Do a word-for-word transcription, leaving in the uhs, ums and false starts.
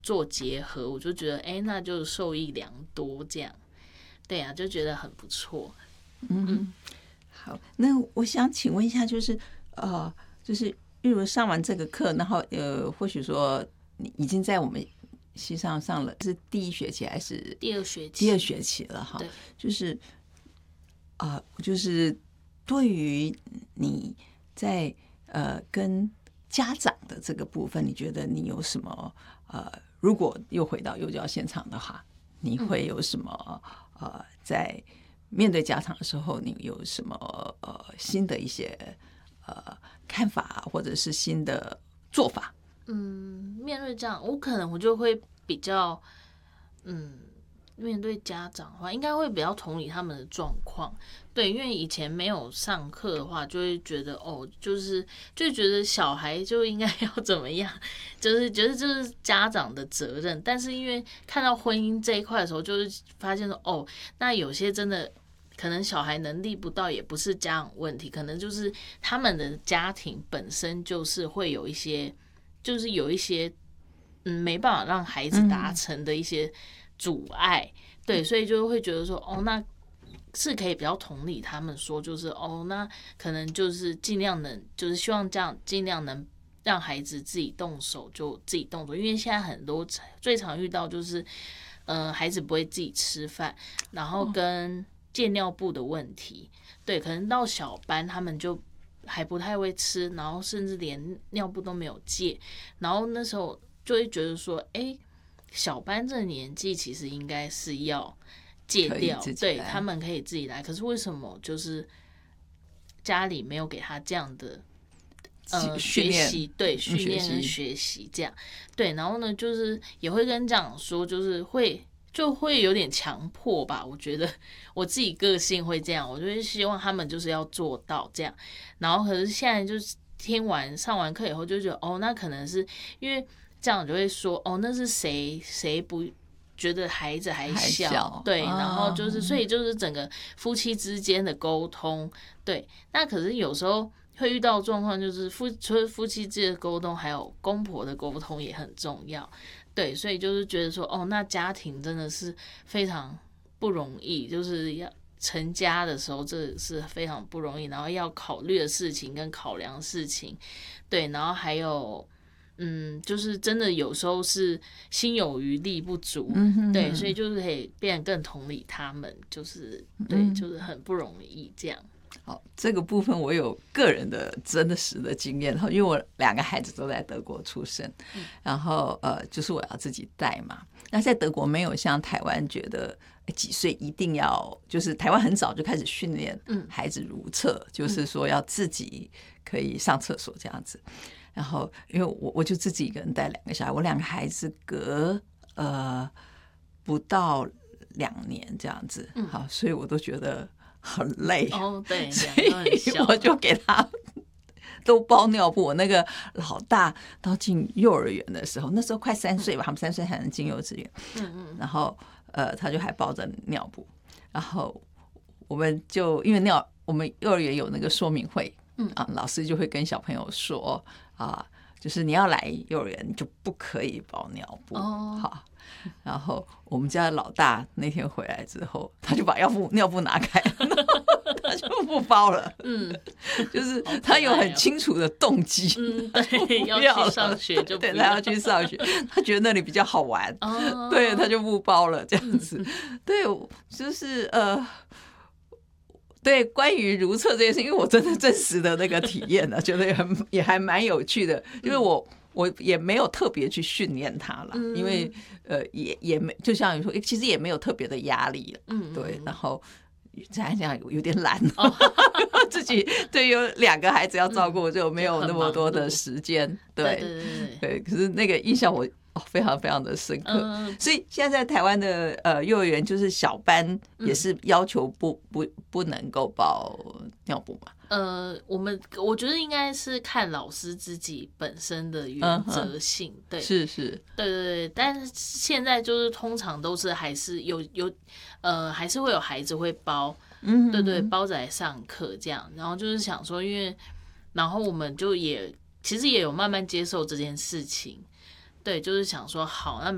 做结合，我就觉得哎、欸，那就受益良多这样。对啊，就觉得很不错。 嗯，嗯好，那我想请问一下，就是呃，就是例如上完这个课，然后呃，或许说你已经在我们系上上了是第一学期还是第二学期？ 第二学期了哈。就是啊、呃，就是对于你在呃跟家长的这个部分，你觉得你有什么呃，如果又回到幼教现场的话，你会有什么、嗯、呃，在面对家长的时候，你有什么呃新的一些呃看法，或者是新的做法？ 嗯，面对这样，我可能我就会比较，嗯，面对家长的话，应该会比较同理他们的状况。对，因为以前没有上课的话，就会觉得哦，就是就觉得小孩就应该要怎么样，就是觉得这是家长的责任。但是因为看到婚姻这一块的时候，就是发现说哦，那有些真的可能小孩能力不到，也不是家长问题，可能就是他们的家庭本身就是会有一些，就是有一些嗯没办法让孩子达成的一些阻碍。对，所以就会觉得说哦，那是可以比较同理他们说，就是哦，那可能就是尽量能，就是希望这样尽量能让孩子自己动手就自己动手，因为现在很多最常遇到就是，呃，孩子不会自己吃饭，然后跟戒尿布的问题，对，可能到小班他们就还不太会吃，然后甚至连尿布都没有戒，然后那时候就会觉得说，哎、欸，小班这年纪其实应该是要戒掉，对，他们可以自己来。可是为什么就是家里没有给他这样的呃学习，对，训练跟学习这样，对，然后呢，就是也会跟家长说，就是会就会有点强迫吧。我觉得我自己个性会这样，我就会希望他们就是要做到这样。然后可是现在就是听完上完课以后，就觉得哦，那可能是因为这样就会说哦，那是谁谁不。觉得孩子还 小, 还小对、哦，然后就是，所以就是整个夫妻之间的沟通，对。那可是有时候会遇到状况，就是夫除了夫妻之间的沟通，还有公婆的沟通也很重要，对。所以就是觉得说，哦，那家庭真的是非常不容易，就是要成家的时候，这是非常不容易，然后要考虑的事情跟考量的事情，对，然后还有。嗯，就是真的有时候是心有余力不足，嗯、哼哼对，所以就是可以变得更同理他们，就是对、嗯，就是很不容易这样。 好，这个部分我有个人的真的实的经验，因为我两个孩子都在德国出生，嗯、然后呃，就是我要自己带嘛。那在德国没有像台湾觉得几岁一定要，就是台湾很早就开始训练孩子如厕，嗯、就是说要自己可以上厕所这样子。然后，因为我我就自己一个人带两个小孩，我两个孩子隔呃不到两年这样子，好，所以我都觉得很累。 哦，对， 所以我就给他都包尿布。我那个老大到进幼儿园的时候，那时候快三岁吧，他们三岁才能进幼稚园。嗯嗯。然后呃，他就还包着尿布，然后我们就因为尿，我们幼儿园有那个说明会。嗯啊，老师就会跟小朋友说啊，就是你要来幼儿园，你就不可以包尿布。哦，好。然后我们家的老大那天回来之后，他就把尿布尿布拿开，他就不包了。嗯，就是他有很清楚的动机。 嗯，对，要去上学就不对，他要去上学，他觉得那里比较好玩。哦，对，他就不包了，这样子。嗯、对，就是呃。对，关于如厕这件事，因为我真的真实的那个体验呢，觉得也很也还蛮有趣的。因为我我也没有特别去训练他了，嗯、因为呃也也没就像你说，其实也没有特别的压力了。嗯，对，然后这样讲有点懒，哦、自己对有两个孩子要照顾，就没有那么多的时间。对对对 对, 对，可是那个印象我。哦，非常非常的深刻，嗯、所以现在在台湾的呃幼儿园，就是小班也是要求不不不能够包尿布嘛。 呃，我们我觉得应该是看老师自己本身的原则性，嗯、对， 是是， 对对对。但是现在就是通常都是还是有有呃还是会有孩子会包，嗯，对对，包着来上课这样。然后就是想说，因为然后我们就也其实也有慢慢接受这件事情。对，就是想说好，那